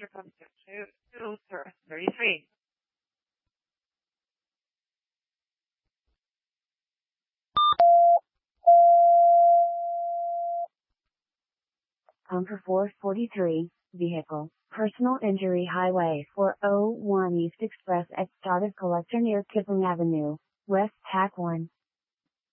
After comes to 33. For 443, vehicle, personal injury highway 401 East Express at start of collector near Kipling Avenue, West Tack 1.